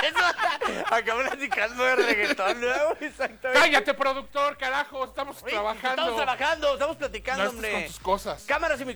Acabé platicando de reggaetón, ¿no? Exactamente. Cállate, productor, carajo, estamos Oye, trabajando. Estamos trabajando, estamos platicando, No estés hombre. con tus cosas. Cámaras y